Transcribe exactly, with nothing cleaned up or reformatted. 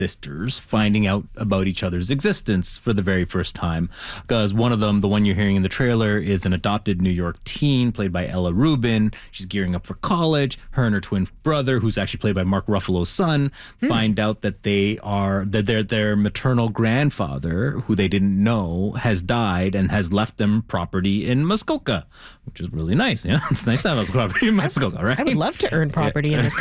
sisters finding out about each other's existence for the very first time. Because one of them, the one you're hearing in the trailer, is an adopted New York teen played by Ella Rubin. She's gearing up for college. Her and her twin brother, who's actually played by Mark Ruffalo's son, mm. find out that they are that their their maternal grandfather, who they didn't know, has died and has left them property in Muskoka, which is really nice. Yeah, it's nice to have a property in Muskoka, right? I would love to earn property yeah. in Muskoka.